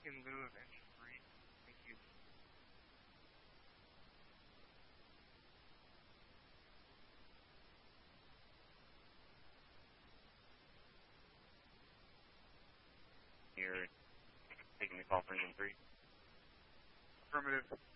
in lieu of engine 3. Thank you. You're taking the call for engine 3? Affirmative.